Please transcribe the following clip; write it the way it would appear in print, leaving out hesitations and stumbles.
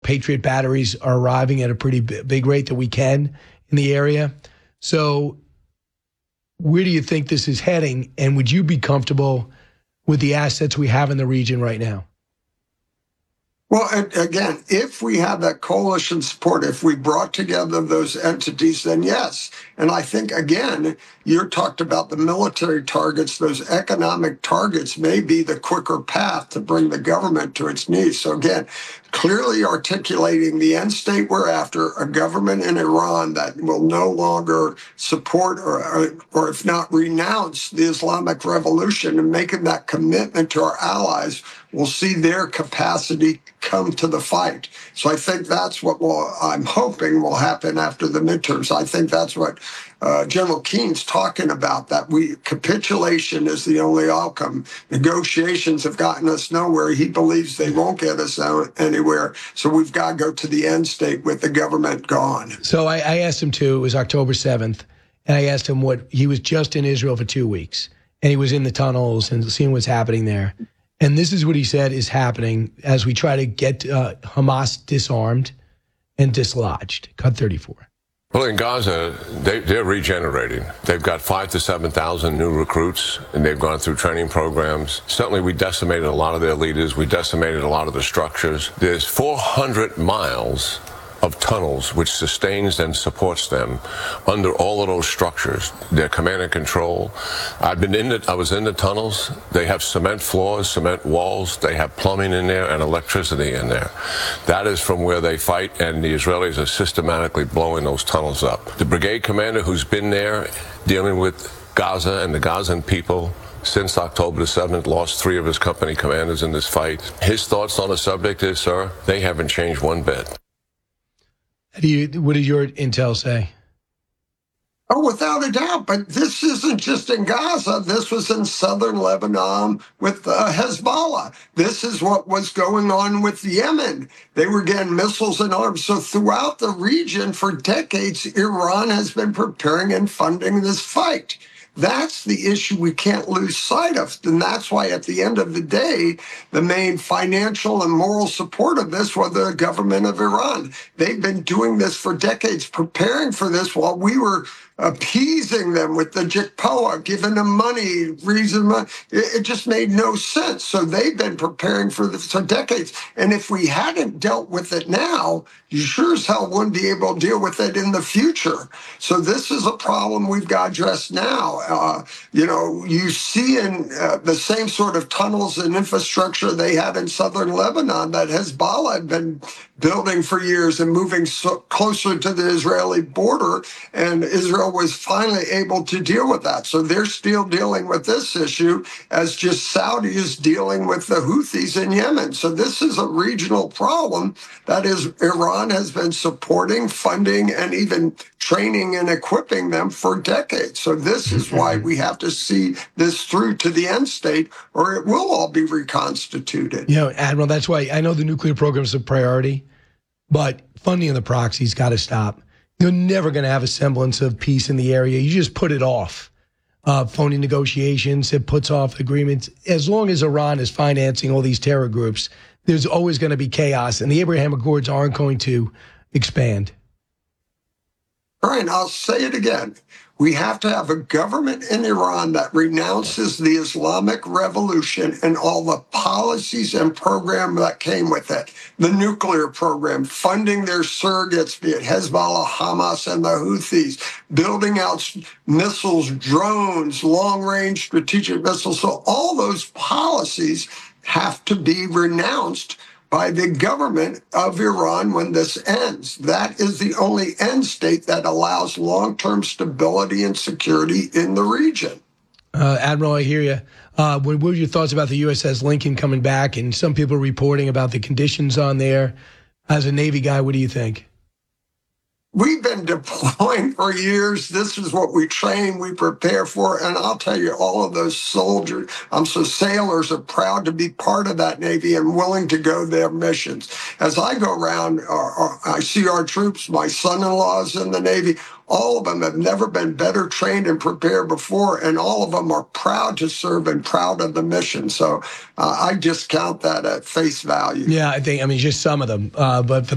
Patriot batteries are arriving at a pretty big rate that we can in the area. So where do you think this is heading? And would you be comfortable with the assets we have in the region right now? Well, again, if we have that coalition support, if we brought together those entities, then yes. And I think, again, you talked about the military targets. Those economic targets may be the quicker path to bring the government to its knees. So again, clearly articulating the end state we're after, a government in Iran that will no longer support or if not renounce the Islamic Revolution, and making that commitment to our allies will see their capacity come to the fight. So I think that's what I'm hoping will happen after the midterms. I think that's what General Keene's talking about, that capitulation is the only outcome. Negotiations have gotten us nowhere. He believes they won't get us anywhere. So we've got to go to the end state with the government gone. So I asked him it was October 7th, and I asked him he was just in Israel for 2 weeks, and he was in the tunnels and seeing what's happening there. And this is what he said is happening as we try to get Hamas disarmed and dislodged. Cut 34. Well, in Gaza, they're regenerating. They've got 5,000 to 7,000 new recruits, and they've gone through training programs. Certainly, we decimated a lot of their leaders. We decimated a lot of the structures. There's 400 miles of tunnels which sustains and supports them under all of those structures. Their command and control. I was in the tunnels. They have cement floors, cement walls. They have plumbing in there and electricity in there. That is from where they fight, and the Israelis are systematically blowing those tunnels up. The brigade commander who's been there dealing with Gaza and the Gazan people since October the 7th, lost 3 of his company commanders in this fight. His thoughts on the subject is, sir, they haven't changed one bit. What did your intel say? Oh, without a doubt. But this isn't just in Gaza. This was in southern Lebanon with Hezbollah. This is what was going on with Yemen. They were getting missiles and arms. So throughout the region for decades, Iran has been preparing and funding this fight. That's the issue we can't lose sight of. And that's why at the end of the day, the main financial and moral support of this was the government of Iran. They've been doing this for decades, preparing for this while we were appeasing them with the JCPOA, giving them money, it just made no sense. So they've been preparing for this for decades. And if we hadn't dealt with it now, you sure as hell wouldn't be able to deal with it in the future. So this is a problem we've got to address now. You see in the same sort of tunnels and infrastructure they have in southern Lebanon that Hezbollah had been building for years and moving closer to the Israeli border, and Israel was finally able to deal with that. So they're still dealing with this issue as just Saudi is dealing with the Houthis in Yemen. So this is a regional problem that is Iran has been supporting, funding, and even training and equipping them for decades. So this is why we have to see this through to the end state, or it will all be reconstituted. Admiral, that's why I know the nuclear program is a priority, but funding of the proxy's got to stop. You're never going to have a semblance of peace in the area. You just put it off. Phony negotiations, it puts off agreements. As long as Iran is financing all these terror groups, there's always going to be chaos, and the Abraham Accords aren't going to expand. All right, I'll say it again. We have to have a government in Iran that renounces the Islamic Revolution and all the policies and program that came with it. The nuclear program, funding their surrogates, be it Hezbollah, Hamas, and the Houthis, building out missiles, drones, long-range strategic missiles. So all those policies have to be renounced by the government of Iran when this ends. That is the only end state that allows long-term stability and security in the region. Admiral, I hear you. What were your thoughts about the USS Lincoln coming back, and some people reporting about the conditions on there? As a Navy guy, what do you think? We've been deploying for years. This is what we train, we prepare for. And I'll tell you, all of those sailors are proud to be part of that Navy and willing to go their missions. As I go around, I see our troops, my son-in-law's in the Navy. All of them have never been better trained and prepared before, and all of them are proud to serve and proud of the mission. So I just count that at face value. Yeah, I mean, just some of them. But for